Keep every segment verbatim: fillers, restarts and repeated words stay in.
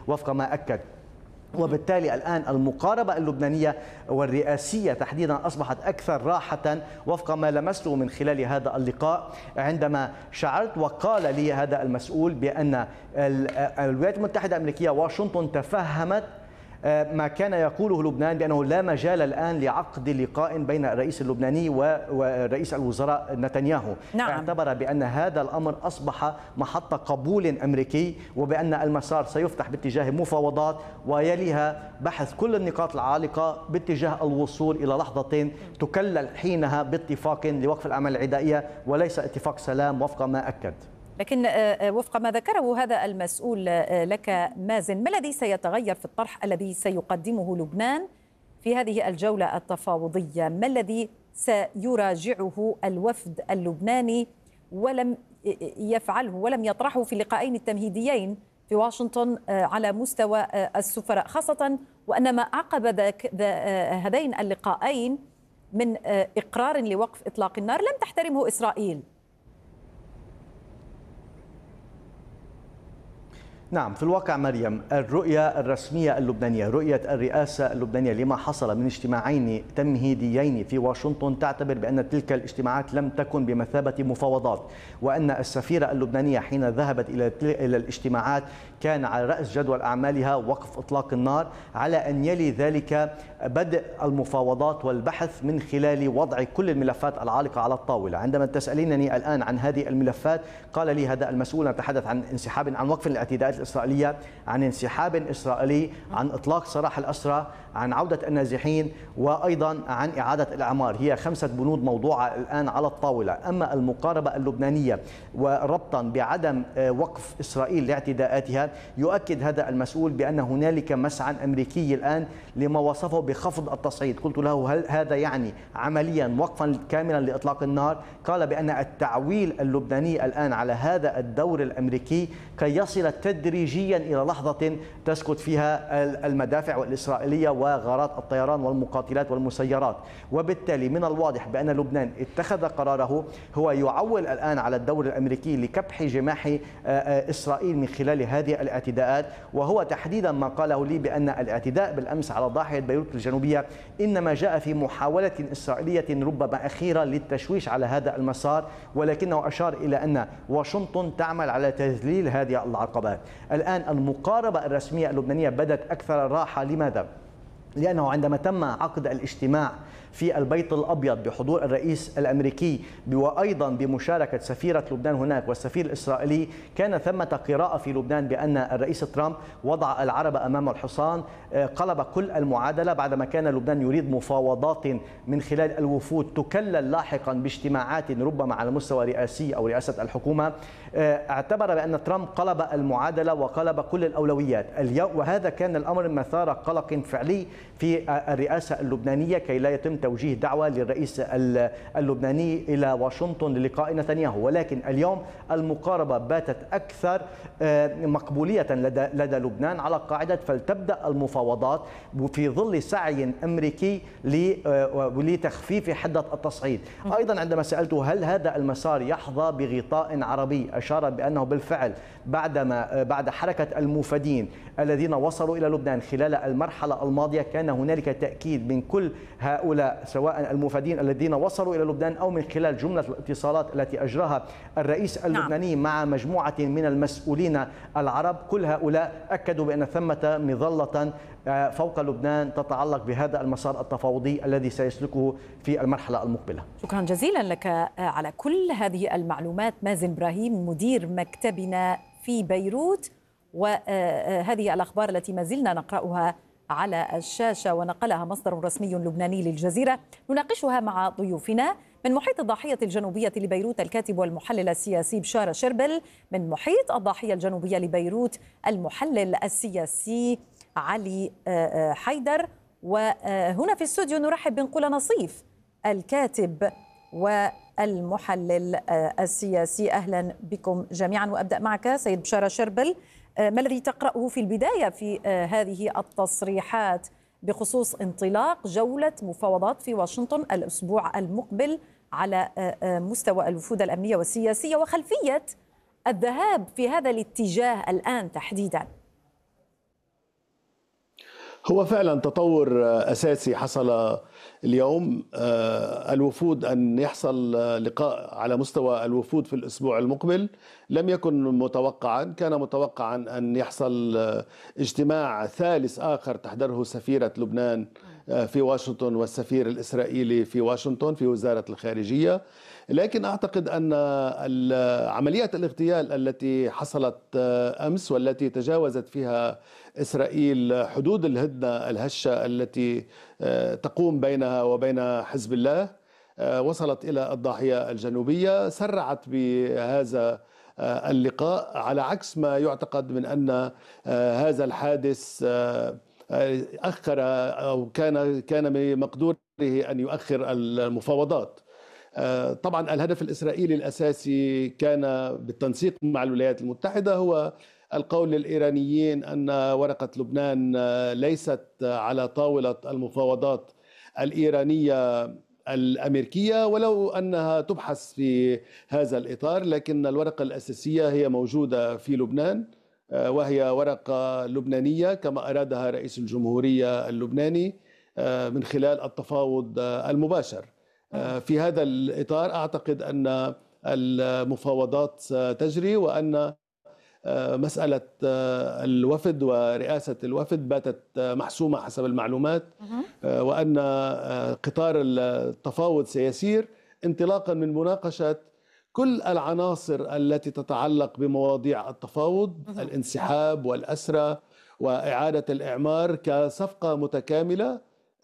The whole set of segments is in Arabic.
وفق ما أكد. وبالتالي الآن المقاربة اللبنانية والرئاسية تحديدا أصبحت أكثر راحة وفق ما لمسته من خلال هذا اللقاء، عندما شعرت وقال لي هذا المسؤول بأن الولايات المتحدة الأمريكية واشنطن تفهمت ما كان يقوله لبنان بأنه لا مجال الآن لعقد لقاء بين الرئيس اللبناني ورئيس الوزراء نتنياهو. نعم. اعتبر بأن هذا الأمر أصبح محط قبول أمريكي، وبأن المسار سيفتح باتجاه مفاوضات ويليها بحث كل النقاط العالقة باتجاه الوصول إلى لحظة تكلل حينها باتفاق لوقف الأعمال العدائية وليس اتفاق سلام وفق ما أكد. لكن وفق ما ذكره هذا المسؤول لك مازن، ما الذي سيتغير في الطرح الذي سيقدمه لبنان في هذه الجولة التفاوضية؟ ما الذي سيراجعه الوفد اللبناني ولم يفعله ولم يطرحه في اللقاءين التمهيديين في واشنطن على مستوى السفراء، خاصة وأن ما عقب هذين اللقاءين من إقرار لوقف إطلاق النار لم تحترمه إسرائيل؟ نعم، في الواقع مريم الرؤية الرسمية اللبنانية، رؤية الرئاسة اللبنانية لما حصل من اجتماعين تمهيديين في واشنطن تعتبر بأن تلك الاجتماعات لم تكن بمثابة مفاوضات، وأن السفيرة اللبنانية حين ذهبت إلى إلى الاجتماعات كان على رأس جدول أعمالها وقف إطلاق النار، على أن يلي ذلك بدء المفاوضات والبحث من خلال وضع كل الملفات العالقة على الطاولة. عندما تسألينني الآن عن هذه الملفات، قال لي هذا المسؤول، نتحدث عن انسحاب عن وقف الاعتداءات الإسرائيلية، عن انسحاب إسرائيلي، عن إطلاق سراح الأسرى، عن عودة النازحين، وأيضا عن إعادة الإعمار. هي خمسة بنود موضوعة الآن على الطاولة. أما المقاربة اللبنانية وربطا بعدم وقف إسرائيل لاعتداءاتها، يؤكد هذا المسؤول بأن هنالك مسعى أمريكي الآن لما وصفه بخفض التصعيد. قلت له هل هذا يعني عمليا وقفا كاملا لإطلاق النار؟ قال بأن التعويل اللبناني الآن على هذا الدور الأمريكي كي يصل تدريجيا إلى لحظة تسكت فيها المدافع الإسرائيلية وغارات الطيران والمقاتلات والمسيرات. وبالتالي من الواضح بأن لبنان اتخذ قراره هو يعول الآن على الدور الأمريكي لكبح جماح إسرائيل من خلال هذه الاعتداءات، وهو تحديدا ما قاله لي بأن الاعتداء بالأمس على ضاحية بيروت الجنوبية إنما جاء في محاولة إسرائيلية ربما أخيرة للتشويش على هذا المسار، ولكنه أشار إلى أن واشنطن تعمل على تذليل هذه العقبات. الآن المقاربة الرسمية اللبنانية بدت أكثر راحة. لماذا؟ لأنه عندما تم عقد الاجتماع في البيت الأبيض بحضور الرئيس الأمريكي وأيضا بمشاركة سفيرة لبنان هناك والسفير الإسرائيلي، كان ثمة قراءة في لبنان بأن الرئيس ترامب وضع العرب أمام الحصان، قلب كل المعادلة بعدما كان لبنان يريد مفاوضات من خلال الوفود تكلل لاحقا باجتماعات ربما على مستوى رئاسي أو رئاسة الحكومة. اعتبر بأن ترامب قلب المعادلة وقلب كل الأولويات اليوم، وهذا كان الأمر مثار قلق فعلي في الرئاسة اللبنانية كي لا يتم توجيه دعوة للرئيس اللبناني إلى واشنطن للقاء نتنياهو. ولكن اليوم المقاربة باتت أكثر مقبولية لدى, لدى لبنان على قاعدة فلتبدأ المفاوضات في ظل سعي أمريكي لتخفيف حدة التصعيد. أيضا عندما سألته هل هذا المسار يحظى بغطاء عربي، أشار بأنه بالفعل بعدما بعد حركة الموفدين الذين وصلوا إلى لبنان خلال المرحلة الماضية كان هنالك تأكيد من كل هؤلاء سواء الموفدين الذين وصلوا إلى لبنان أو من خلال جملة الاتصالات التي أجراها الرئيس اللبناني مع مجموعة من المسؤولين العرب، كل هؤلاء أكدوا بأن ثمة مظلة فوق لبنان تتعلق بهذا المسار التفاوضي الذي سيسلكه في المرحلة المقبلة. شكرا جزيلا لك على كل هذه المعلومات مازن إبراهيم، مدير مكتبنا في بيروت، وهذه الأخبار التي ما زلنا نقرأها على الشاشة ونقلها مصدر رسمي لبناني للجزيرة نناقشها مع ضيوفنا. من محيط الضاحية الجنوبية لبيروت الكاتب والمحلل السياسي بشارة شربل، من محيط الضاحية الجنوبية لبيروت المحلل السياسي علي حيدر، وهنا في الاستوديو نرحب بنقول نصيف الكاتب والمحلل السياسي. أهلا بكم جميعا، وأبدأ معك سيد بشارة شربل. ما الذي تقرأه في البداية في هذه التصريحات بخصوص انطلاق جولة مفاوضات في واشنطن الأسبوع المقبل على مستوى الوفود الأمنية والسياسية، وخلفية الذهاب في هذا الاتجاه الآن تحديدا؟ هو فعلا تطور أساسي حصل اليوم. الوفود أن يحصل لقاء على مستوى الوفود في الأسبوع المقبل لم يكن متوقعا. كان متوقعا أن يحصل اجتماع ثالث آخر تحضره سفيرة لبنان في واشنطن والسفير الإسرائيلي في واشنطن في وزارة الخارجية. لكن أعتقد أن عمليات الاغتيال التي حصلت أمس والتي تجاوزت فيها إسرائيل حدود الهدنة الهشة التي تقوم بينها وبين حزب الله وصلت إلى الضاحية الجنوبية سرعت بهذا اللقاء، على عكس ما يعتقد من أن هذا الحادث أخر أو كان كان بمقدوره أن يؤخر المفاوضات. طبعا الهدف الإسرائيلي الأساسي كان بالتنسيق مع الولايات المتحدة هو القول للإيرانيين أن ورقة لبنان ليست على طاولة المفاوضات الإيرانية الأمريكية، ولو أنها تبحث في هذا الإطار، لكن الورقة الأساسية هي موجودة في لبنان وهي ورقة لبنانية كما أرادها رئيس الجمهورية اللبناني من خلال التفاوض المباشر. في هذا الإطار أعتقد أن المفاوضات ستجري وأن مسألة الوفد ورئاسة الوفد باتت محسومة حسب المعلومات، وأن قطار التفاوض سيسير انطلاقا من مناقشة كل العناصر التي تتعلق بمواضيع التفاوض، الانسحاب والأسرى وإعادة الإعمار كصفقة متكاملة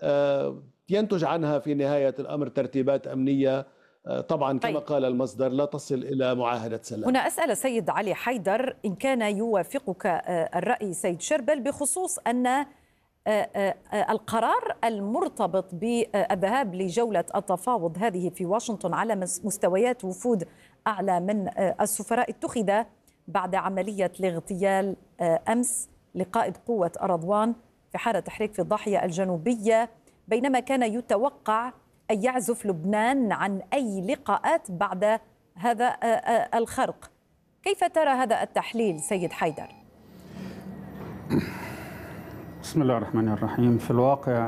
ينتج عنها في نهاية الأمر ترتيبات أمنية طبعا كما طيب. قال المصدر لا تصل إلى معاهدة سلام. هنا أسأل سيد علي حيدر إن كان يوافقك الرأي سيد شربل بخصوص أن القرار المرتبط بالذهاب لجولة التفاوض هذه في واشنطن على مستويات وفود أعلى من السفراء اتخذ بعد عملية الاغتيال أمس لقائد قوة رضوان في حارة تحريك في الضاحية الجنوبية، بينما كان يتوقع أن يعزف لبنان عن أي لقاءات بعد هذا الخرق. كيف ترى هذا التحليل سيد حيدر؟ بسم الله الرحمن الرحيم. في الواقع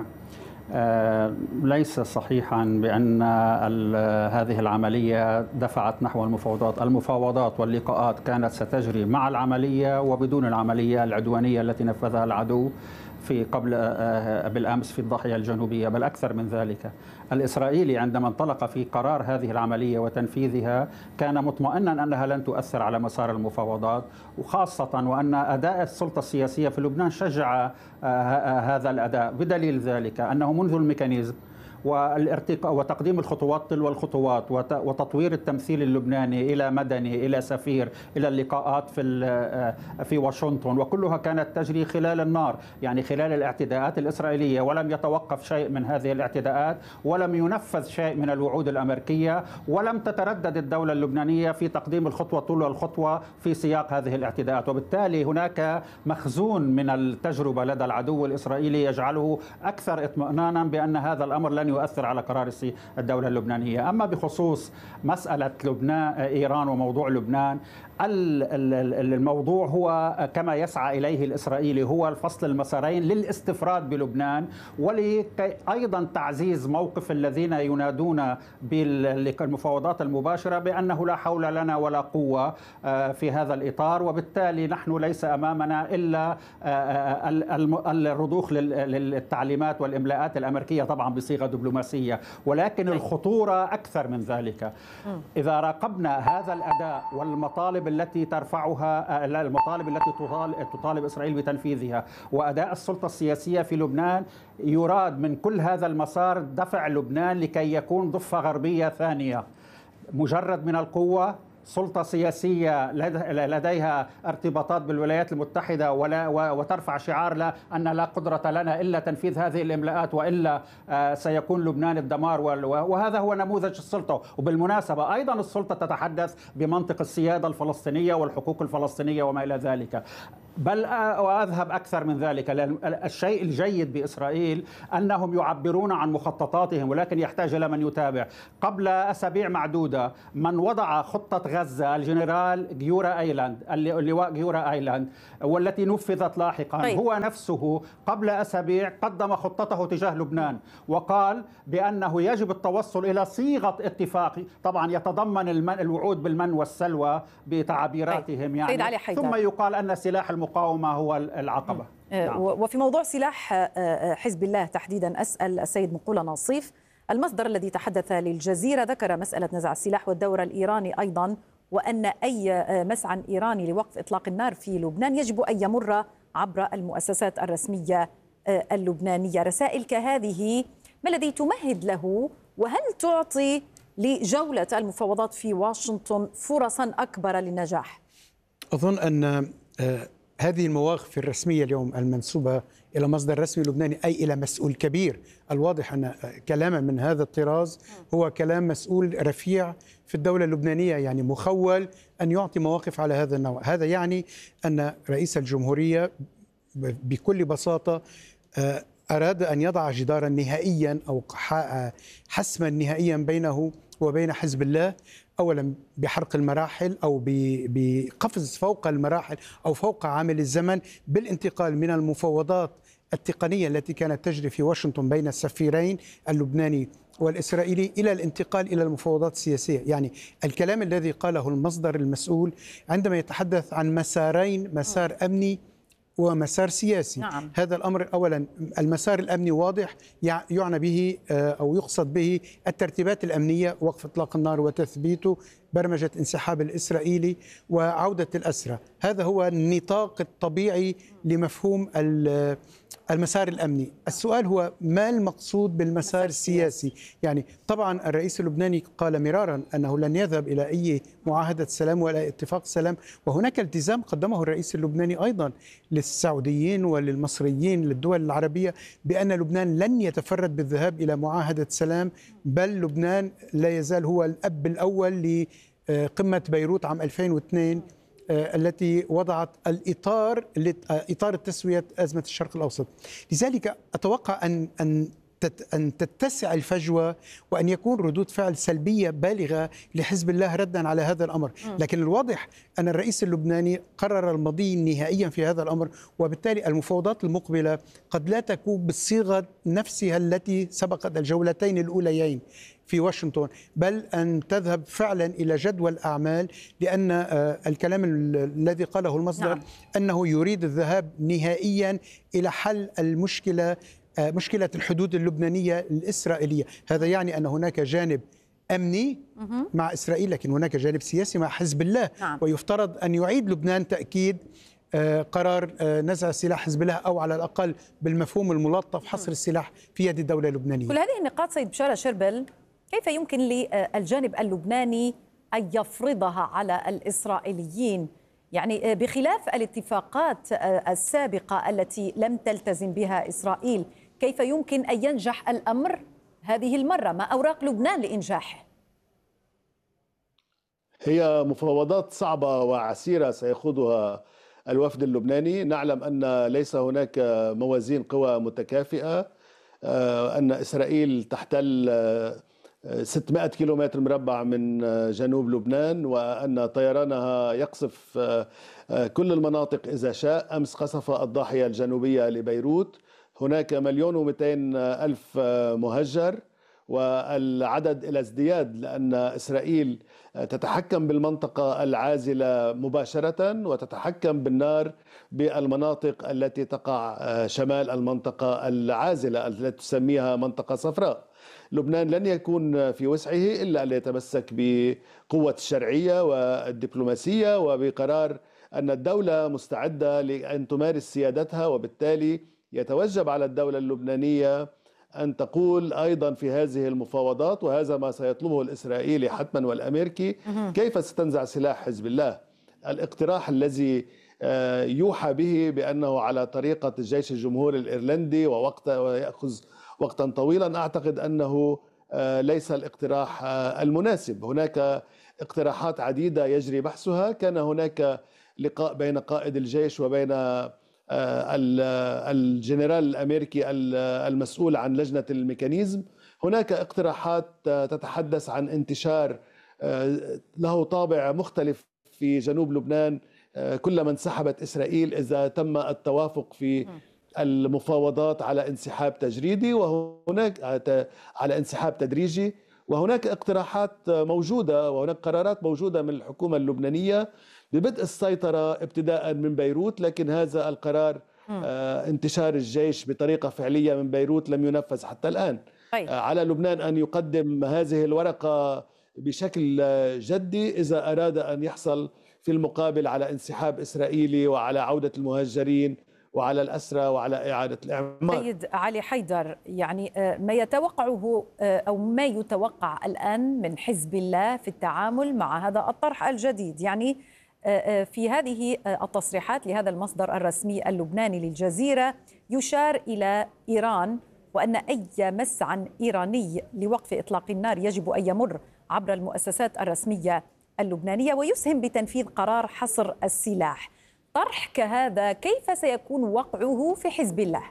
ليس صحيحا بأن هذه العملية دفعت نحو المفاوضات. المفاوضات واللقاءات كانت ستجري مع العملية وبدون العملية العدوانية التي نفذها العدو في قبل بالأمس في الضاحية الجنوبية، بل أكثر من ذلك. الإسرائيلي عندما انطلق في قرار هذه العملية وتنفيذها كان مطمئنا أنها لن تؤثر على مسار المفاوضات، وخاصة وأن أداء السلطة السياسية في لبنان شجع هذا الأداء، بدليل ذلك أنه منذ الميكانيزم والارتقاء وتقديم الخطوات تلو الخطوات وتطوير التمثيل اللبناني إلى مدني إلى سفير إلى اللقاءات في في واشنطن، وكلها كانت تجري خلال النار، يعني خلال الاعتداءات الإسرائيلية، ولم يتوقف شيء من هذه الاعتداءات ولم ينفذ شيء من الوعود الأمريكية، ولم تتردد الدولة اللبنانية في تقديم الخطوة تلو الخطوة في سياق هذه الاعتداءات. وبالتالي هناك مخزون من التجربة لدى العدو الإسرائيلي يجعله أكثر اطمئنانا بأن هذا الأمر لن يؤثر على قرار الدولة اللبنانية. أما بخصوص مسألة لبنان إيران وموضوع لبنان، الموضوع هو كما يسعى إليه الإسرائيلي هو الفصل المسارين للاستفراد بلبنان، ولأيضا تعزيز موقف الذين ينادون بالمفاوضات المباشرة بأنه لا حول لنا ولا قوة في هذا الإطار، وبالتالي نحن ليس أمامنا إلا الرضوخ للتعليمات والإملاءات الأمريكية طبعا بصيغة دبلوماسية. ولكن الخطورة أكثر من ذلك. إذا راقبنا هذا الأداء والمطالب التي ترفعها المطالب التي تطالب إسرائيل بتنفيذها وأداء السلطة السياسية في لبنان، يراد من كل هذا المسار دفع لبنان لكي يكون ضفة غربية ثانية مجرد من القوة، سلطة سياسية لديها ارتباطات بالولايات المتحدة ولا وترفع شعار لا أن لا قدرة لنا إلا تنفيذ هذه الإملاءات وإلا سيكون لبنان الدمار، وهذا هو نموذج السلطة. وبالمناسبة أيضا السلطة تتحدث بمنطق السيادة الفلسطينية والحقوق الفلسطينية وما إلى ذلك. بل وأذهب أكثر من ذلك، لأن الشيء الجيد بإسرائيل أنهم يعبرون عن مخططاتهم، ولكن يحتاج إلى من يتابع. قبل أسابيع معدودة من وضع خطة غزة الجنرال جيورا أيلاند، اللواء جيورا أيلاند، والتي نفذت لاحقا، طيب. هو نفسه قبل أسابيع قدم خطته تجاه لبنان وقال بأنه يجب التوصل إلى صيغة اتفاق، طبعا يتضمن الوعود بالمن والسلوى بتعبيراتهم، طيب. يعني ثم يقال أن سلاح المقاومة هو العقبة. نعم. وفي موضوع سلاح حزب الله تحديدا أسأل السيد مقولة ناصيف، المصدر الذي تحدث للجزيرة ذكر مسألة نزع السلاح والدور الإيراني أيضا، وأن أي مسعى إيراني لوقف إطلاق النار في لبنان يجب أن يمر عبر المؤسسات الرسمية اللبنانية. رسائل كهذه ما الذي تمهد له، وهل تعطي لجولة المفاوضات في واشنطن فرصا أكبر للنجاح؟ أظن أن هذه المواقف الرسمية اليوم المنسوبة إلى مصدر رسمي لبناني أي إلى مسؤول كبير، الواضح أن كلاما من هذا الطراز هو كلام مسؤول رفيع في الدولة اللبنانية، يعني مخول أن يعطي مواقف على هذا النوع. هذا يعني أن رئيس الجمهورية بكل بساطة أراد أن يضع جدارا نهائيا أو حسما نهائيا بينه وبين حزب الله، أولا بحرق المراحل أو بقفز فوق المراحل أو فوق عامل الزمن، بالانتقال من المفاوضات التقنية التي كانت تجري في واشنطن بين السفيرين اللبناني والإسرائيلي إلى الانتقال إلى المفاوضات السياسية. يعني الكلام الذي قاله المصدر المسؤول عندما يتحدث عن مسارين، مسار أمني ومسار سياسي. نعم. هذا الأمر أولا المسار الأمني واضح، يعنى به أو يقصد به الترتيبات الأمنية، وقف إطلاق النار وتثبيته، برمجة انسحاب الإسرائيلي وعودة الأسرى. هذا هو النطاق الطبيعي لمفهوم المسار الأمني. السؤال هو ما المقصود بالمسار السياسي؟ يعني طبعا الرئيس اللبناني قال مرارا أنه لن يذهب إلى أي معاهدة سلام ولا اتفاق سلام، وهناك التزام قدمه الرئيس اللبناني أيضا للسعوديين وللمصريين للدول العربية بأن لبنان لن يتفرد بالذهاب إلى معاهدة سلام، بل لبنان لا يزال هو الأب الأول لقمة بيروت عام ألفين واثنين التي وضعت الإطار إطار التسوية أزمة الشرق الأوسط. لذلك أتوقع أن أن أن تتسع الفجوة وأن يكون ردود فعل سلبية بالغة لحزب الله ردا على هذا الأمر، لكن الواضح أن الرئيس اللبناني قرر المضي نهائيا في هذا الأمر، وبالتالي المفاوضات المقبلة قد لا تكون بالصيغة نفسها التي سبقت الجولتين الأوليين في واشنطن، بل أن تذهب فعلا إلى جدول أعمال، لأن الكلام الذي قاله المصدر نعم. أنه يريد الذهاب نهائيا إلى حل المشكلة، مشكلة الحدود اللبنانية الإسرائيلية. هذا يعني أن هناك جانب أمني مع إسرائيل، لكن هناك جانب سياسي مع حزب الله نعم. ويفترض أن يعيد لبنان تأكيد قرار نزع سلاح حزب الله، أو على الأقل بالمفهوم الملطف حصر السلاح في يد الدولة اللبنانية. كل هذه النقاط سيد بشارة شربل كيف يمكن للجانب اللبناني أن يفرضها على الإسرائيليين؟ يعني بخلاف الاتفاقات السابقة التي لم تلتزم بها إسرائيل، كيف يمكن أن ينجح الأمر هذه المرة؟ ما أوراق لبنان لإنجاحه؟ هي مفاوضات صعبة وعسيرة سيخوضها الوفد اللبناني. نعلم أن ليس هناك موازين قوى متكافئة، أن إسرائيل تحتل ستمائة كيلومتر مربع من جنوب لبنان، وأن طيرانها يقصف كل المناطق إذا شاء. أمس قصف الضاحية الجنوبية لبيروت، هناك مليون ومئتين ألف مهجر، والعدد إلى ازدياد لأن إسرائيل تتحكم بالمنطقة العازلة مباشرة وتتحكم بالنار بالمناطق التي تقع شمال المنطقة العازلة التي تسميها منطقة صفراء. لبنان لن يكون في وسعه إلا أن يتمسك بقوة الشرعية والدبلوماسية وبقرار أن الدولة مستعدة لأن تمارس سيادتها، وبالتالي يتوجب على الدولة اللبنانية أن تقول أيضا في هذه المفاوضات، وهذا ما سيطلبه الإسرائيلي حتما والأمريكي، كيف ستنزع سلاح حزب الله. الاقتراح الذي يوحى به بأنه على طريقة الجيش الجمهوري الإيرلندي ووقت ويأخذ وقتا طويلا، أعتقد أنه ليس الاقتراح المناسب. هناك اقتراحات عديدة يجري بحثها. كان هناك لقاء بين قائد الجيش وبين الجنرال الأمريكي المسؤول عن لجنة الميكانيزم. هناك اقتراحات تتحدث عن انتشار له طابع مختلف في جنوب لبنان كلما انسحبت إسرائيل إذا تم التوافق في المفاوضات على انسحاب تجريدي وهناك على انسحاب تدريجي، وهناك اقتراحات موجودة وهناك قرارات موجودة من الحكومة اللبنانية ببدء السيطرة ابتداء من بيروت، لكن هذا القرار آه انتشار الجيش بطريقة فعلية من بيروت لم ينفذ حتى الآن. طيب. آه على لبنان أن يقدم هذه الورقة بشكل جدي إذا أراد أن يحصل في المقابل على انسحاب إسرائيلي وعلى عودة المهاجرين وعلى الأسرى وعلى إعادة الإعمار. سيد علي حيدر، يعني ما يتوقعه أو ما يتوقع الآن من حزب الله في التعامل مع هذا الطرح الجديد، يعني في هذه التصريحات لهذا المصدر الرسمي اللبناني للجزيرة يشار إلى إيران وأن أي مسعى إيراني لوقف إطلاق النار يجب أن يمر عبر المؤسسات الرسمية اللبنانية ويسهم بتنفيذ قرار حصر السلاح. طرح كهذا كيف سيكون وقعه في حزب الله؟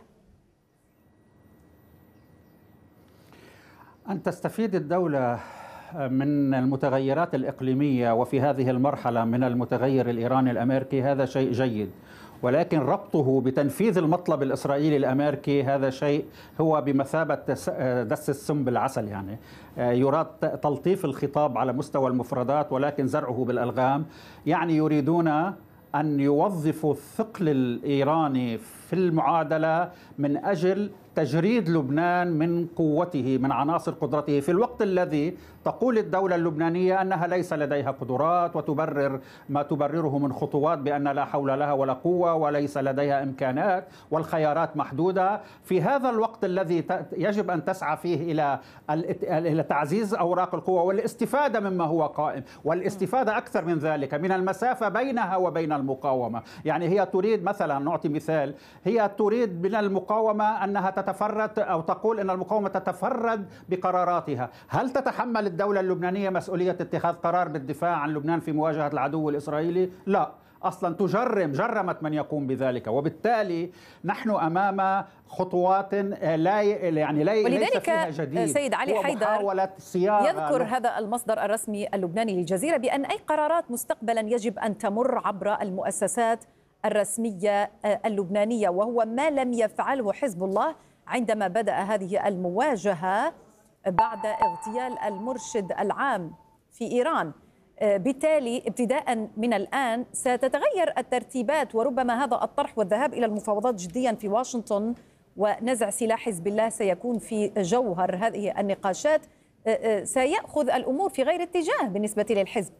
أن تستفيد الدولة من المتغيرات الإقليمية وفي هذه المرحلة من المتغير الإيراني الأمريكي هذا شيء جيد، ولكن ربطه بتنفيذ المطلب الإسرائيلي الأمريكي هذا شيء هو بمثابة دس السم بالعسل. يعني يراد تلطيف الخطاب على مستوى المفردات ولكن زرعه بالألغام. يعني يريدون أن يوظفوا الثقل الإيراني في المعادلة من أجل تجريد لبنان من قوته، من عناصر قدرته، في الوقت الذي تقول الدولة اللبنانية أنها ليس لديها قدرات وتبرر ما تبرره من خطوات بأن لا حول لها ولا قوة وليس لديها إمكانات والخيارات محدودة. في هذا الوقت الذي يجب أن تسعى فيه إلى إلى تعزيز أوراق القوة والاستفادة مما هو قائم، والاستفادة أكثر من ذلك من المسافة بينها وبين المقاومة. يعني هي تريد مثلا، نعطي مثال، هي تريد من المقاومة أنها تتفرد أو تقول أن المقاومة تتفرد بقراراتها. هل تتحمل الدولة اللبنانية مسؤولية اتخاذ قرار بالدفاع عن لبنان في مواجهة العدو الإسرائيلي؟ لا، أصلا تجرم جرمت من يقوم بذلك، وبالتالي نحن أمام خطوات لا يعني لا ليس فيها جديد. ولذلك سيد علي حيدر يذكر هذا المصدر الرسمي اللبناني للجزيرة بأن أي قرارات مستقبلا يجب أن تمر عبر المؤسسات الرسمية اللبنانية، وهو ما لم يفعله حزب الله عندما بدأ هذه المواجهة بعد اغتيال المرشد العام في إيران. بالتالي ابتداء من الآن ستتغير الترتيبات، وربما هذا الطرح والذهاب إلى المفاوضات جديا في واشنطن ونزع سلاح حزب الله سيكون في جوهر هذه النقاشات، سيأخذ الأمور في غير اتجاه بالنسبة للحزب.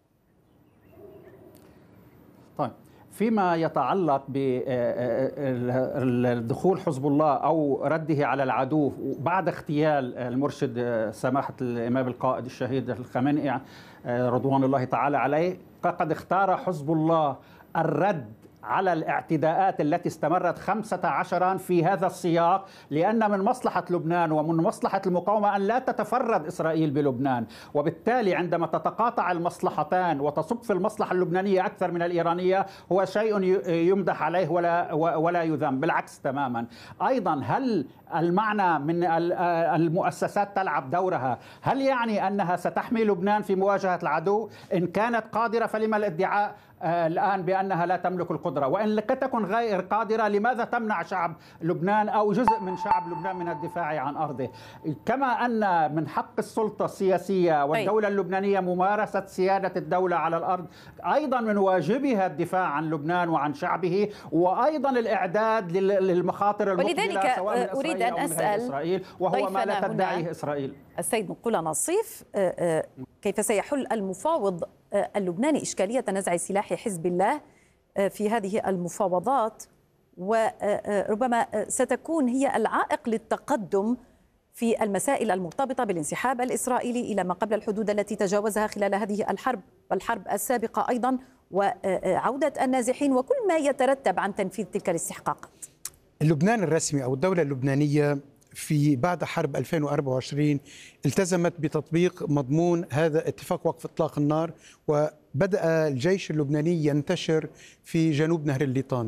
طيب، فيما يتعلق بدخول حزب الله أو رده على العدو بعد اغتيال المرشد سماحة الإمام القائد الشهيد الخامنئي رضوان الله تعالى عليه، فقد اختار حزب الله الرد على الاعتداءات التي استمرت خمسة عشر في هذا السياق، لأن من مصلحة لبنان ومن مصلحة المقاومة أن لا تتفرد إسرائيل بلبنان، وبالتالي عندما تتقاطع المصلحتان وتصب في المصلحة اللبنانية أكثر من الإيرانية هو شيء يمدح عليه ولا ولا يذم، بالعكس تماما. أيضا هل المعنى من المؤسسات تلعب دورها؟ هل يعني أنها ستحمي لبنان في مواجهة العدو؟ إن كانت قادرة فلما الادعاء الآن بأنها لا تملك القدرة؟ وإن لم تكن غير قادرة لماذا تمنع شعب لبنان أو جزء من شعب لبنان من الدفاع عن أرضه؟ كما أن من حق السلطة السياسية والدولة اللبنانية ممارسة سيادة الدولة على الأرض، أيضا من واجبها الدفاع عن لبنان وعن شعبه، وأيضا الإعداد للمخاطر المقبلة سواء من أريد أن أسأل إسرائيل، وهو ما لا تدعيه إسرائيل. السيد نقول نصيف، كيف سيحل المفاوض اللبناني إشكالية نزع سلاح حزب الله في هذه المفاوضات، وربما ستكون هي العائق للتقدم في المسائل المرتبطة بالانسحاب الإسرائيلي إلى ما قبل الحدود التي تجاوزها خلال هذه الحرب والحرب السابقة أيضا، وعودة النازحين وكل ما يترتب عن تنفيذ تلك الاستحقاقات؟ لبنان الرسمي أو الدولة اللبنانية في بعد حرب ألفين وأربعة وعشرين التزمت بتطبيق مضمون هذا اتفاق وقف إطلاق النار، بدأ الجيش اللبناني ينتشر في جنوب نهر الليطاني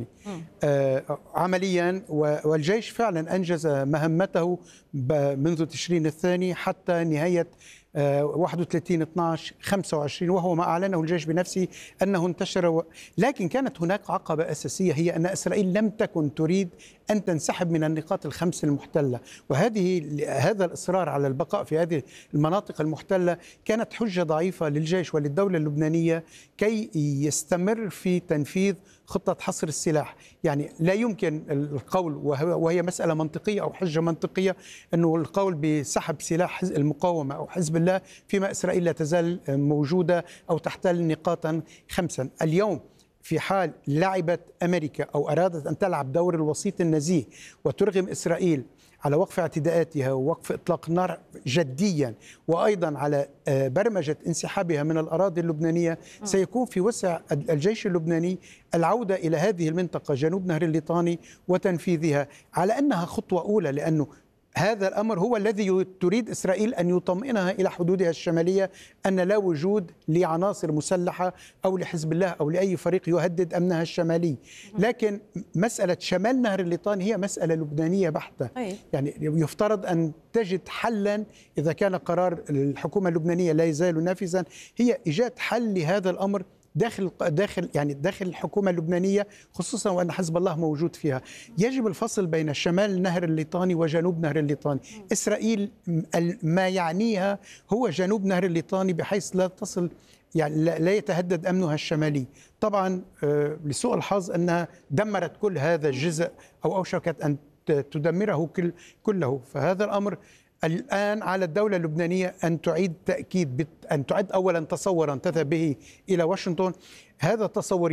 آه عمليا، والجيش فعلا أنجز مهمته منذ تشرين الثاني حتى نهاية واحد وثلاثين اثناشر خمسة وعشرين، وهو ما أعلنه الجيش بنفسه أنه انتشر و... لكن كانت هناك عقبة أساسية، هي أن إسرائيل لم تكن تريد أن تنسحب من النقاط الخمس المحتلة، وهذه هذا الإصرار على البقاء في هذه المناطق المحتلة كانت حجة ضعيفة للجيش وللدولة اللبنانية كي يستمر في تنفيذ خطة حصر السلاح. يعني لا يمكن القول، وهي مسألة منطقية أو حجة منطقية، أنه القول بسحب سلاح المقاومة أو حزب الله فيما إسرائيل لا تزال موجودة أو تحتل نقاطا خمسا. اليوم في حال لعبت أمريكا أو أرادت أن تلعب دور الوسيط النزيه وترغم إسرائيل على وقف اعتداءاتها ووقف إطلاق النار جديا، وأيضا على برمجة انسحابها من الأراضي اللبنانية، سيكون في وسع الجيش اللبناني العودة إلى هذه المنطقة جنوب نهر الليطاني وتنفيذها على أنها خطوة أولى، لأنه هذا الأمر هو الذي تريد إسرائيل أن يطمئنها إلى حدودها الشمالية، أن لا وجود لعناصر مسلحة أو لحزب الله أو لأي فريق يهدد أمنها الشمالي. لكن مسألة شمال نهر الليطاني هي مسألة لبنانية بحتة، يعني يفترض أن تجد حلا إذا كان قرار الحكومة اللبنانية لا يزال نافذا، هي إيجاد حل لهذا الأمر داخل داخل يعني داخل الحكومة اللبنانية، خصوصا وأن حزب الله موجود فيها. يجب الفصل بين شمال نهر الليطاني وجنوب نهر الليطاني. إسرائيل ما يعنيها هو جنوب نهر الليطاني بحيث لا تصل، يعني لا يتهدد أمنها الشمالي. طبعا لسوء الحظ أنها دمرت كل هذا الجزء أو أوشكت أن تدمره كله، فهذا الأمر الآن على الدولة اللبنانية أن تعيد تأكيد، أن تعد أولا تصورا تذهب به إلى واشنطن. هذا التصور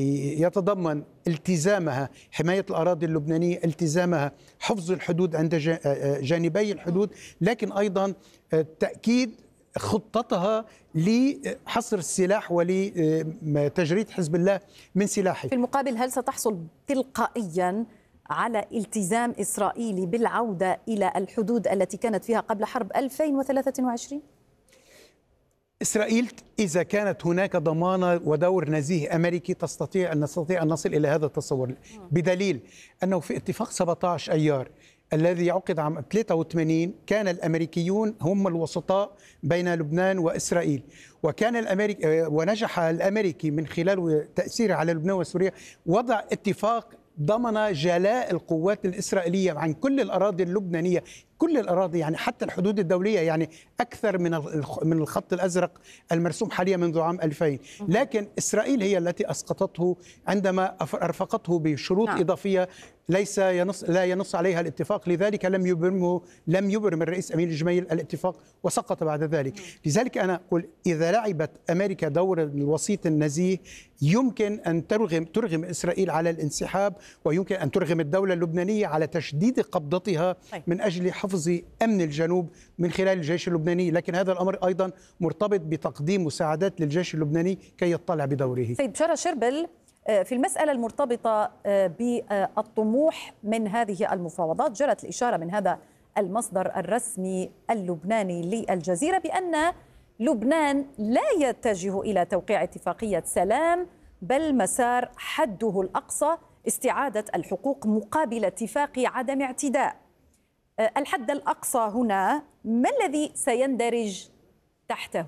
يتضمن التزامها حماية الأراضي اللبنانية، التزامها حفظ الحدود عند جانبي الحدود، لكن أيضا تأكيد خطتها لحصر السلاح ولتجريد حزب الله من سلاحه. في المقابل، هل ستحصل تلقائيا على التزام إسرائيلي بالعودة إلى الحدود التي كانت فيها قبل حرب ألفين وثلاثة وعشرين؟ إسرائيل إذا كانت هناك ضمانة ودور نزيه أمريكي تستطيع أن نستطيع أن نصل إلى هذا التصور، بدليل أنه في اتفاق سبعة عشر أيار الذي عقد عام ثلاثة وثمانين كان الأمريكيون هم الوسطاء بين لبنان وإسرائيل، وكان الأمريكي ونجح الأمريكي من خلال تأثيره على لبنان وسوريا وضع اتفاق ضمن جلاء القوات الإسرائيلية عن كل الأراضي اللبنانية، كل الأراضي، يعني حتى الحدود الدولية، يعني أكثر من من الخط الأزرق المرسوم حاليا منذ عام ألفين. لكن إسرائيل هي التي أسقطته عندما أرفقته بشروط نعم. إضافية ليس ينص لا ينص عليها الاتفاق، لذلك لم يبرمه لم يبرم الرئيس أمين الجميل الاتفاق وسقط بعد ذلك. لذلك أنا أقول إذا لعبت أمريكا دور الوسيط النزيه يمكن أن ترغم ترغم إسرائيل على الانسحاب، ويمكن أن ترغم الدولة اللبنانية على تشديد قبضتها من أجل حفظ أمن الجنوب من خلال الجيش اللبناني، لكن هذا الأمر أيضا مرتبط بتقديم مساعدات للجيش اللبناني كي يطلع بدوره. سيد بشارة شربل، في المسألة المرتبطة بالطموح من هذه المفاوضات، جرت الإشارة من هذا المصدر الرسمي اللبناني للجزيرة بأن لبنان لا يتجه إلى توقيع اتفاقية سلام، بل مسار حده الأقصى استعادة الحقوق مقابل اتفاق عدم اعتداء. الحد الأقصى هنا ما الذي سيندرج تحته؟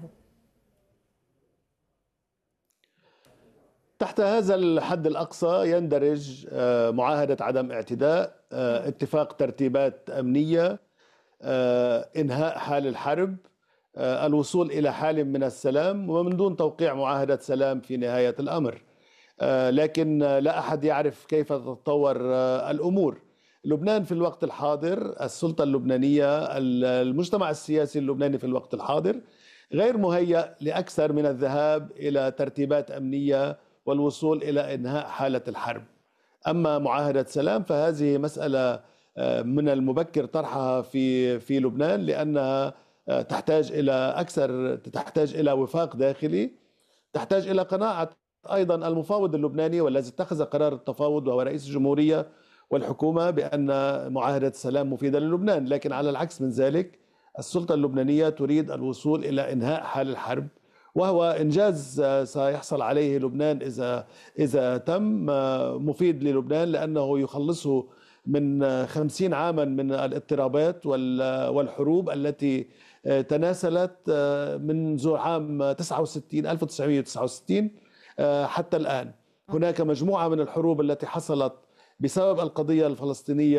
تحت هذا الحد الأقصى يندرج معاهدة عدم اعتداء، اتفاق ترتيبات أمنية، إنهاء حال الحرب، الوصول إلى حال من السلام، ومن دون توقيع معاهدة سلام في نهاية الأمر. لكن لا أحد يعرف كيف تتطور الأمور. لبنان في الوقت الحاضر، السلطة اللبنانية، المجتمع السياسي اللبناني في الوقت الحاضر غير مهيأ لأكثر من الذهاب إلى ترتيبات أمنية والوصول إلى إنهاء حالة الحرب. أما معاهدة سلام فهذه مسألة من المبكر طرحها في في لبنان، لأنها تحتاج إلى أكثر تحتاج إلى وفاق داخلي، تحتاج إلى قناعة أيضا المفاوض اللبناني والذي اتخذ قرار التفاوض وهو رئيس الجمهورية والحكومة بأن معاهدة السلام مفيدة للبنان. لكن على العكس من ذلك، السلطة اللبنانية تريد الوصول إلى إنهاء حال الحرب وهو إنجاز سيحصل عليه لبنان إذا إذا تم، مفيد للبنان لأنه يخلصه من خمسين عاما من الاضطرابات والحروب التي تناسلت منذ عام تسعة وستين ألف وتسعمئة وتسعة وستين حتى الآن. هناك مجموعة من الحروب التي حصلت بسبب القضية الفلسطينية